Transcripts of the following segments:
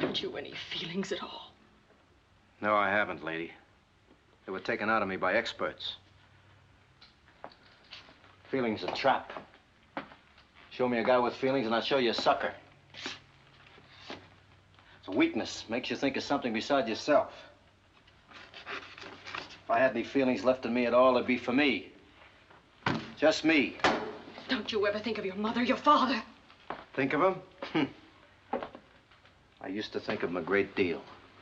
Haven't you any feelings at all? No, I haven't, lady. They were taken out of me by experts. Feelings a trap. Show me a guy with feelings and I'll show you a sucker. It's a weakness. Makes you think of something besides yourself. If I had any feelings left in me at all, it'd be for me. Just me. Don't you ever think of your mother, your father? Think of him? I used to think of him a great deal.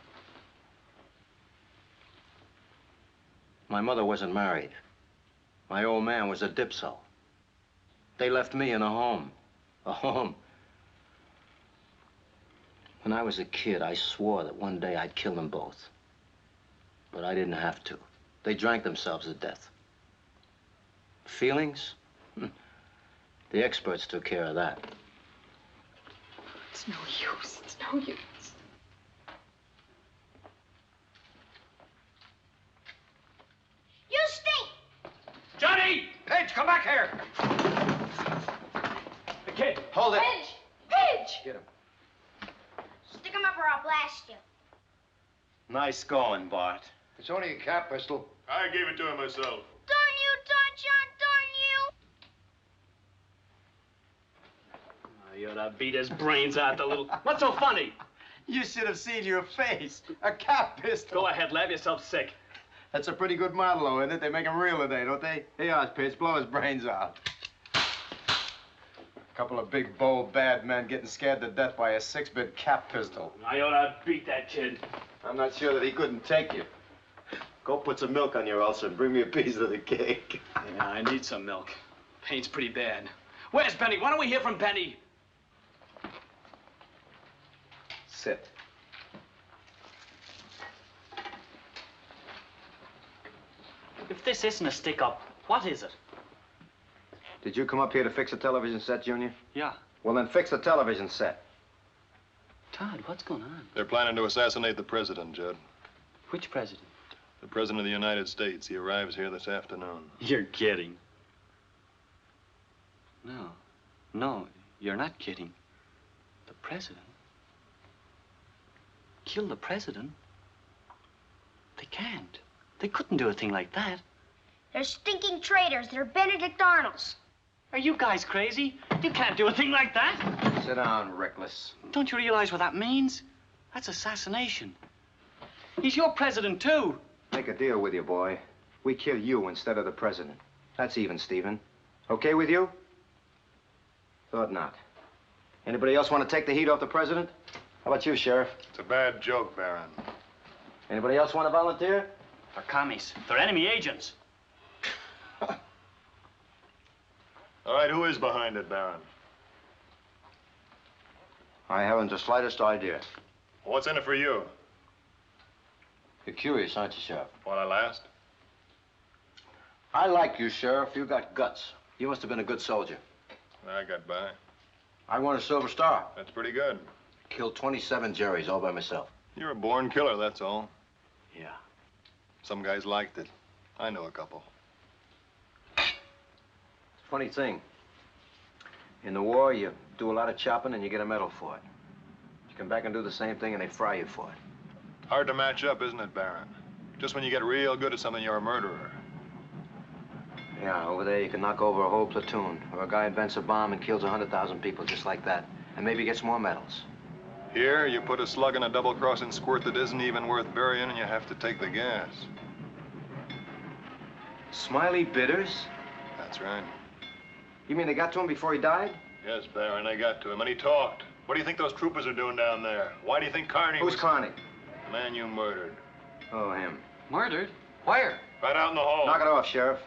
My mother wasn't married. My old man was a dipso. They left me in a home. A home. When I was a kid, I swore that one day I'd kill them both. But I didn't have to. They drank themselves to death. Feelings? The experts took care of that. It's no use. It's no use. You stink! Johnny! Pidge, come back here! The kid. Hold it. Pidge! Pidge! Get him. Stick him up or I'll blast you. Nice going, Bart. It's only a cap pistol. I gave it to him myself. Darn you, Don John, darn you! You ought to beat his brains out, the little... What's so funny? You should have seen your face. A cap pistol. Go ahead, laugh yourself sick. That's a pretty good model, though, isn't it? They make them real today, don't they? Hey, Ozpitch, blow his brains out. A couple of big, bold, bad men getting scared to death by a 6-bit cap pistol. I ought to beat that kid. I'm not sure that he couldn't take you. Go put some milk on your ulcer and bring me a piece of the cake. Yeah, I need some milk. Pain's pretty bad. Where's Benny? Why don't we hear from Benny? Sit. If this isn't a stick-up, what is it? Did you come up here to fix a television set, Junior? Yeah. Well, then fix the television set. Todd, what's going on? They're planning to assassinate the president, Judd. Which president? The president of the United States. He arrives here this afternoon. You're kidding. No, you're not kidding. The president? Kill the president? They can't. They couldn't do a thing like that. They're stinking traitors. They're Benedict Arnolds. Are you guys crazy? You can't do a thing like that. Sit down, reckless. Don't you realize what that means? That's assassination. He's your president, too. Make a deal with you, boy. We kill you instead of the president. That's even, Stephen. Okay with you? Thought not. Anybody else want to take the heat off the president? How about you, Sheriff? It's a bad joke, Baron. Anybody else want to volunteer? They're commies. They're enemy agents. All right, who is behind it, Baron? I haven't the slightest idea. What's in it for you? You're curious, aren't you, Sheriff? While I last? I like you, Sheriff. You got guts. You must have been a good soldier. I got by. I won a Silver Star. That's pretty good. Killed 27 Jerrys all by myself. You're a born killer, that's all. Yeah. Some guys liked it. I know a couple. Funny thing. In the war, you do a lot of chopping and you get a medal for it. You come back and do the same thing and they fry you for it. Hard to match up, isn't it, Baron? Just when you get real good at something, you're a murderer. Yeah, over there you can knock over a whole platoon. Or a guy invents a bomb and kills 100,000 people just like that. And maybe gets more medals. Here, you put a slug in a double-crossing squirt that isn't even worth burying and you have to take the gas. Smiley Bitters? That's right. You mean they got to him before he died? Yes, Baron, they got to him, and he talked. What do you think those troopers are doing down there? Why do you think Carney Who's was... Carney? The man you murdered. Oh, him. Murdered? Where? Right out in the hall. Knock it off, Sheriff.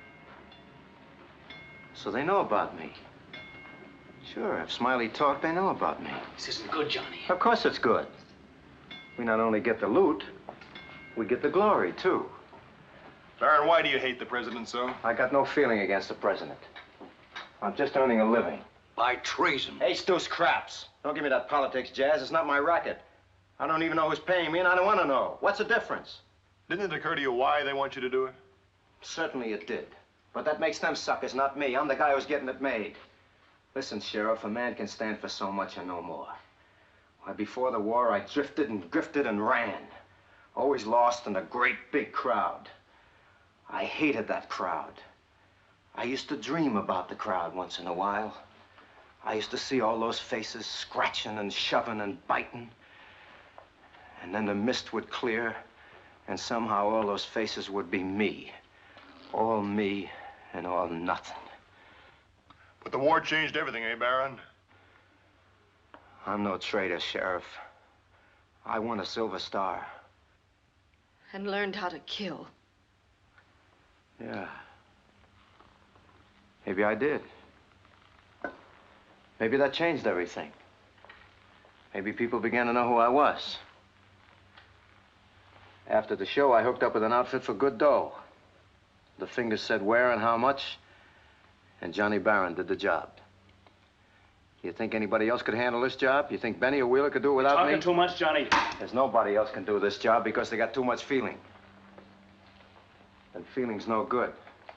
So they know about me. Sure, if Smiley talked, they know about me. This isn't good, Johnny. Of course it's good. We not only get the loot, we get the glory, too. Baron, why do you hate the president so? I got no feeling against the president. I'm just earning a living. By treason. Hey, Stoose Craps. Don't give me that politics jazz. It's not my racket. I don't even know who's paying me, and I don't want to know. What's the difference? Didn't it occur to you why they want you to do it? Certainly it did. But that makes them suckers, not me. I'm the guy who's getting it made. Listen, Sheriff, a man can stand for so much and no more. Why, before the war, I drifted and drifted and ran. Always lost in a great big crowd. I hated that crowd. I used to dream about the crowd once in a while. I used to see all those faces scratching and shoving and biting. And then the mist would clear, and somehow all those faces would be me. All me and all nothing. But the war changed everything, eh, Baron? I'm no traitor, Sheriff. I won a Silver Star. And learned how to kill. Yeah. Maybe I did. Maybe that changed everything. Maybe people began to know who I was. After the show, I hooked up with an outfit for good dough. The fingers said where and how much, and Johnny Barron did the job. You think anybody else could handle this job? You think Benny or Wheeler could do it without me? Talking too much, Johnny. There's nobody else can do this job because they got too much feeling. And feeling's no good.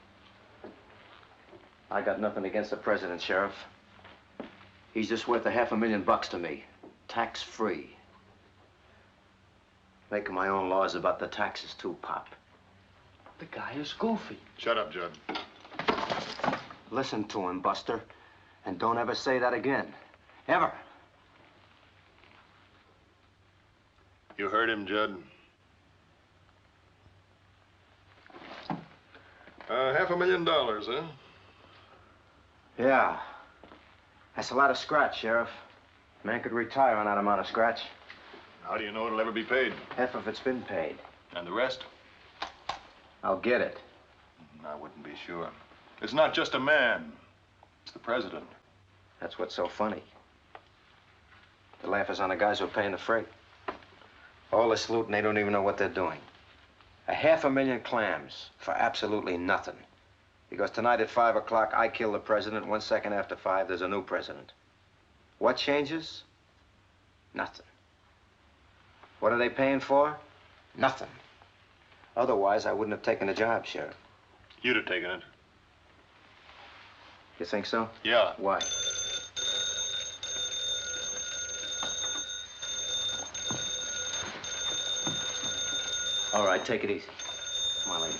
I got nothing against the president, Sheriff. He's just worth $500,000 to me, tax-free. Making my own laws about the taxes, too, Pop. The guy is goofy. Shut up, Judd. Listen to him, Buster, and don't ever say that again. Ever. You heard him, Judd. $500,000, huh? Yeah. That's a lot of scratch, Sheriff. Man could retire on that amount of scratch. How do you know it'll ever be paid? Half of it's been paid. And the rest? I'll get it. I wouldn't be sure. It's not just a man. It's the president. That's what's so funny. The laugh is on the guys who are paying the freight. All this loot and they don't even know what they're doing. 500,000 clams for absolutely nothing. Because tonight at 5 o'clock, I kill the president. 1 second after 5, there's a new president. What changes? Nothing. What are they paying for? Nothing. Otherwise, I wouldn't have taken the job, Sheriff. You'd have taken it. You think so? Yeah. Why? All right, take it easy. Come on, lady.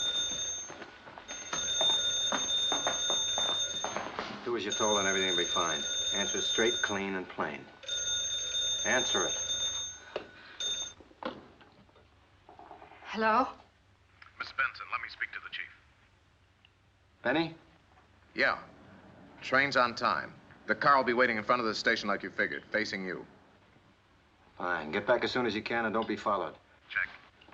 Do as you're told and everything will be fine. Answer straight, clean, and plain. Answer it. Hello? Miss Benson, let me speak to the chief. Benny? Yeah. Train's on time. The car will be waiting in front of the station like you figured, facing you. Fine. Get back as soon as you can and don't be followed.